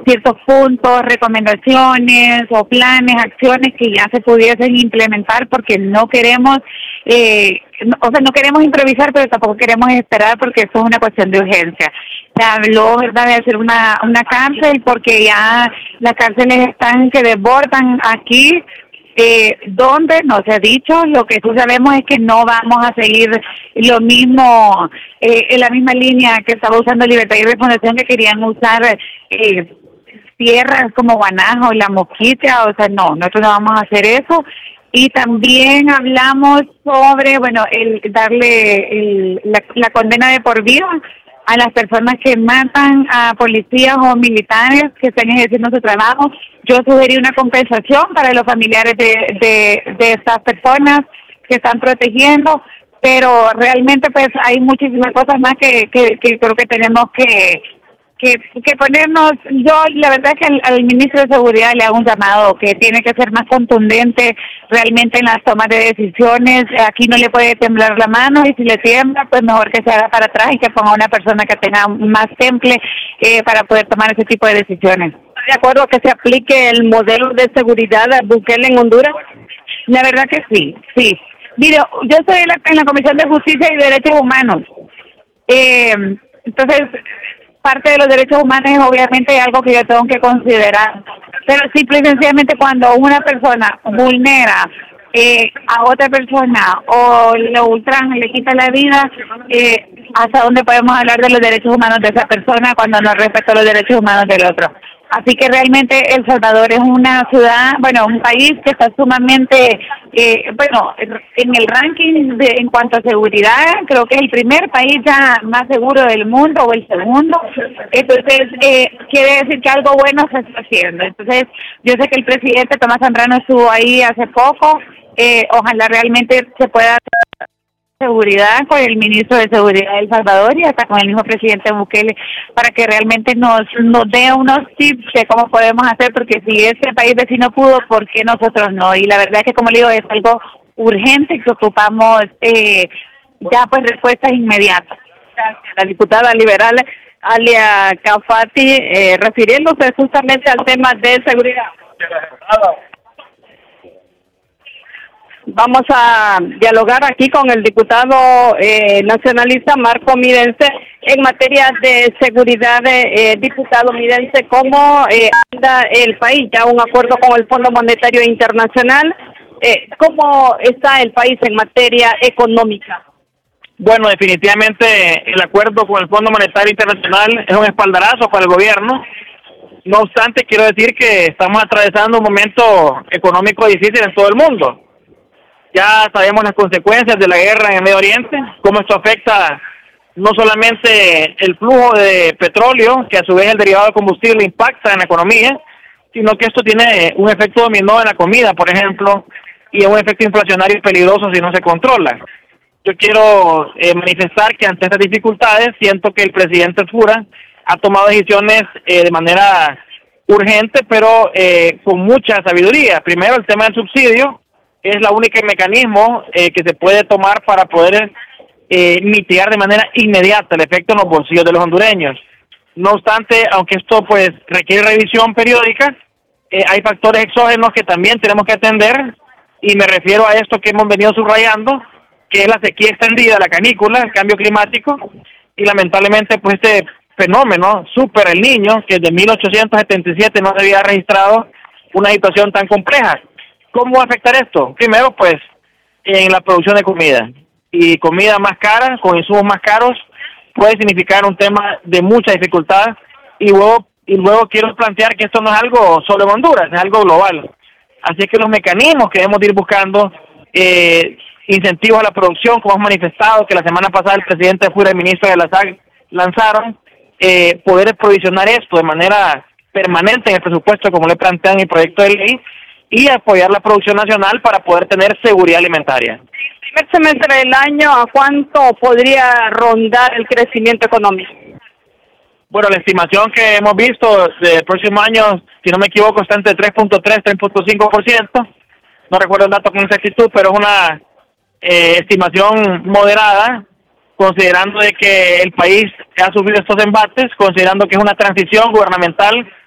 ciertos puntos, recomendaciones o planes, acciones que ya se pudiesen implementar, porque no queremos, no queremos improvisar, pero tampoco queremos esperar, porque eso es una cuestión de urgencia. Se habló, ¿verdad?, de hacer una cárcel, porque ya las cárceles están que desbordan aquí. Donde no se ha dicho, lo que sí sabemos es que no vamos a seguir lo mismo, en la misma línea que estaba usando Libertad y Refundación, que querían usar tierras como Guanajo y La Mosquita. O sea, no, nosotros no vamos a hacer eso. Y también hablamos sobre, bueno, el darle la condena de por vida a las personas que matan a policías o militares que están ejerciendo su trabajo. Yo sugerí una compensación para los familiares de estas personas que están protegiendo, pero realmente pues hay muchísimas cosas más que creo que tenemos que ponernos. Yo la verdad es que al ministro de Seguridad le hago un llamado que tiene que ser más contundente realmente en las tomas de decisiones. Aquí no le puede temblar la mano, y si le tiembla, pues mejor que se haga para atrás y que ponga una persona que tenga más temple para poder tomar ese tipo de decisiones. ¿Está de acuerdo que se aplique el modelo de seguridad a Bukele en Honduras? La verdad que sí. Mire, yo estoy en la Comisión de Justicia y Derechos Humanos. Entonces, parte de los derechos humanos es obviamente algo que yo tengo que considerar, pero simple y sencillamente cuando una persona vulnera a otra persona o le ultraja, le quita la vida, ¿hasta dónde podemos hablar de los derechos humanos de esa persona cuando no respeta los derechos humanos del otro? Así que realmente El Salvador es una ciudad, un país que está sumamente, en el ranking en cuanto a seguridad, creo que es el primer país ya más seguro del mundo, o el segundo. Entonces, quiere decir que algo bueno se está haciendo. Entonces, yo sé que el presidente Tomás Zambrano estuvo ahí hace poco. Ojalá realmente se pueda hacer seguridad con el ministro de Seguridad de El Salvador y hasta con el mismo presidente Bukele, para que realmente nos dé unos tips de cómo podemos hacer, porque si este país vecino pudo, ¿por qué nosotros no? Y la verdad es que, como le digo, es algo urgente que ocupamos ya pues respuestas inmediatas. La diputada liberal Alia Cafati, refiriéndose justamente al tema de seguridad. Vamos a dialogar aquí con el diputado nacionalista Marco Midense en materia de seguridad. Diputado Midense, ¿cómo anda el país? Ya un acuerdo con el Fondo Monetario Internacional. ¿Cómo está el país en materia económica? Bueno, definitivamente el acuerdo con el Fondo Monetario Internacional es un espaldarazo para el gobierno. No obstante, quiero decir que estamos atravesando un momento económico difícil en todo el mundo. Ya sabemos las consecuencias de la guerra en el Medio Oriente, cómo esto afecta no solamente el flujo de petróleo, que a su vez el derivado de combustible impacta en la economía, sino que esto tiene un efecto dominó en la comida, por ejemplo, y un efecto inflacionario peligroso si no se controla. Yo quiero manifestar que ante estas dificultades siento que el presidente Fura ha tomado decisiones de manera urgente, pero con mucha sabiduría. Primero, el tema del subsidio es la única mecanismo que se puede tomar para poder mitigar de manera inmediata el efecto en los bolsillos de los hondureños. No obstante, aunque esto pues requiere revisión periódica, hay factores exógenos que también tenemos que atender, y me refiero a esto que hemos venido subrayando, que es la sequía extendida, la canícula, el cambio climático, y lamentablemente pues este fenómeno super El Niño, que desde 1877 no se había registrado una situación tan compleja. ¿Cómo va a afectar esto? Primero, pues, en la producción de comida. Y comida más cara, con insumos más caros, puede significar un tema de mucha dificultad. Y luego quiero plantear que esto no es algo solo en Honduras, es algo global. Así que los mecanismos que debemos ir buscando, incentivos a la producción, como hemos manifestado, que la semana pasada el presidente Fura y el ministro de la SAC lanzaron, poder provisionar esto de manera permanente en el presupuesto, como le plantean en el proyecto de ley, y apoyar la producción nacional para poder tener seguridad alimentaria. El primer semestre del año, ¿a cuánto podría rondar el crecimiento económico? Bueno, la estimación que hemos visto del próximo año, si no me equivoco, está entre 3.3 y 3.5%. No recuerdo el dato con exactitud, pero es una estimación moderada, considerando de que el país ha sufrido estos embates, considerando que es una transición gubernamental